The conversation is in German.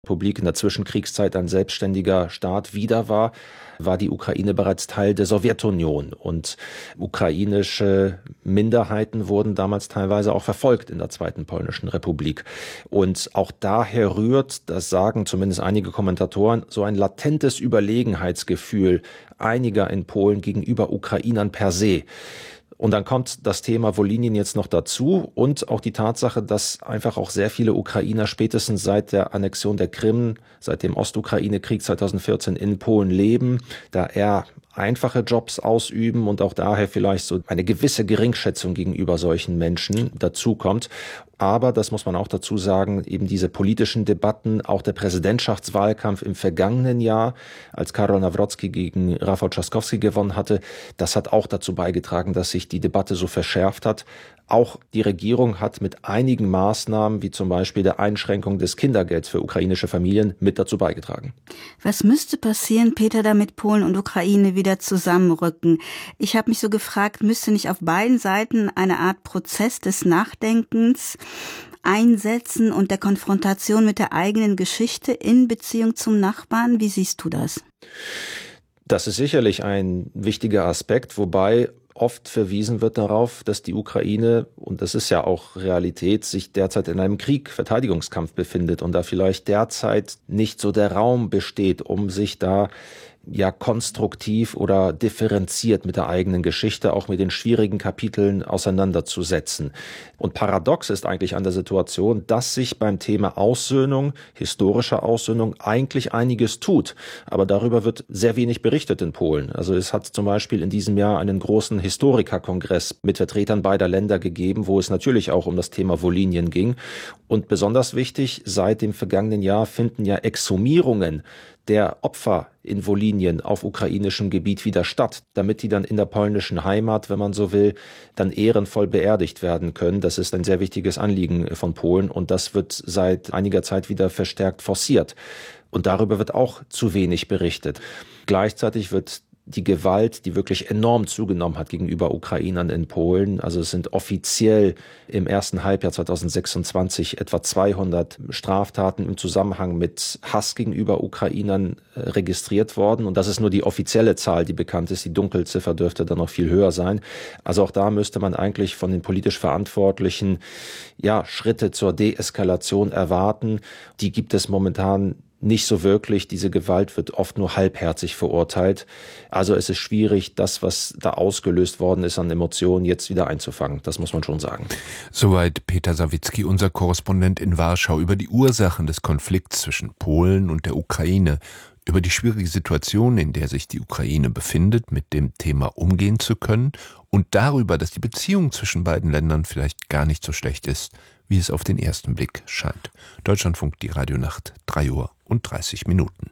Republik in der Zwischenkriegszeit ein selbstständiger Staat wieder war die Ukraine bereits Teil der Sowjetunion. Und ukrainische Minderheiten wurden damals teilweise auch verfolgt in der Zweiten Polnischen Republik. Und auch daher rührt, das sagen zumindest einige Kommentatoren, so ein latentes Überlegenheitsgefühl einiger in Polen gegenüber Ukrainern per se. Und dann kommt das Thema Wolinien jetzt noch dazu und auch die Tatsache, dass einfach auch sehr viele Ukrainer spätestens seit der Annexion der Krim, seit dem Ostukraine-Krieg 2014 in Polen leben, da eher einfache Jobs ausüben und auch daher vielleicht so eine gewisse Geringschätzung gegenüber solchen Menschen dazukommt. Aber, das muss man auch dazu sagen, eben diese politischen Debatten, auch der Präsidentschaftswahlkampf im vergangenen Jahr, als Karol Nawrocki gegen Rafał Trzaskowski gewonnen hatte, das hat auch dazu beigetragen, dass sich die Debatte so verschärft hat. Auch die Regierung hat mit einigen Maßnahmen, wie zum Beispiel der Einschränkung des Kindergelds für ukrainische Familien, mit dazu beigetragen. Was müsste passieren, Peter, damit Polen und Ukraine wieder zusammenrücken? Ich habe mich so gefragt, müsste nicht auf beiden Seiten eine Art Prozess des Nachdenkens einsetzen und der Konfrontation mit der eigenen Geschichte in Beziehung zum Nachbarn? Wie siehst du das? Das ist sicherlich ein wichtiger Aspekt, wobei oft verwiesen wird darauf, dass die Ukraine, und das ist ja auch Realität, sich derzeit in einem Verteidigungskampf befindet und da vielleicht derzeit nicht so der Raum besteht, um sich da konstruktiv oder differenziert mit der eigenen Geschichte, auch mit den schwierigen Kapiteln auseinanderzusetzen. Und paradox ist eigentlich an der Situation, dass sich beim Thema Aussöhnung, historischer Aussöhnung, eigentlich einiges tut. Aber darüber wird sehr wenig berichtet in Polen. Also es hat zum Beispiel in diesem Jahr einen großen Historikerkongress mit Vertretern beider Länder gegeben, wo es natürlich auch um das Thema Wolinien ging. Und besonders wichtig, seit dem vergangenen Jahr finden ja Exhumierungen der Opfer in Wolinien auf ukrainischem Gebiet wieder statt, damit die dann in der polnischen Heimat, wenn man so will, dann ehrenvoll beerdigt werden können. Das ist ein sehr wichtiges Anliegen von Polen und das wird seit einiger Zeit wieder verstärkt forciert. Und darüber wird auch zu wenig berichtet. Gleichzeitig wird die Gewalt, die wirklich enorm zugenommen hat gegenüber Ukrainern in Polen. Also es sind offiziell im ersten Halbjahr 2026 etwa 200 Straftaten im Zusammenhang mit Hass gegenüber Ukrainern registriert worden. Und das ist nur die offizielle Zahl, die bekannt ist. Die Dunkelziffer dürfte dann noch viel höher sein. Also auch da müsste man eigentlich von den politisch Verantwortlichen Schritte zur Deeskalation erwarten. Die gibt es momentan nicht so wirklich. Diese Gewalt wird oft nur halbherzig verurteilt. Also es ist schwierig, das, was da ausgelöst worden ist an Emotionen, jetzt wieder einzufangen. Das muss man schon sagen. Soweit Peter Sawicki, unser Korrespondent in Warschau, über die Ursachen des Konflikts zwischen Polen und der Ukraine, über die schwierige Situation, in der sich die Ukraine befindet, mit dem Thema umgehen zu können und darüber, dass die Beziehung zwischen beiden Ländern vielleicht gar nicht so schlecht ist, wie es auf den ersten Blick scheint. Deutschlandfunk, die Radionacht, 3:30 Uhr.